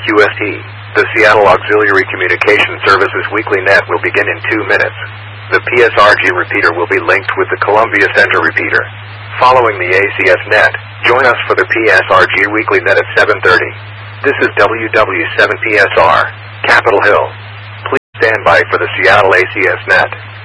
QST. The Seattle Auxiliary Communication Services Weekly Net will begin in 2 minutes. The PSRG repeater will be linked with the Columbia Center repeater. Following the ACS net, join us for the PSRG Weekly Net at 7:30. This is WW7PSR, Capitol Hill. Please stand by for the Seattle ACS net.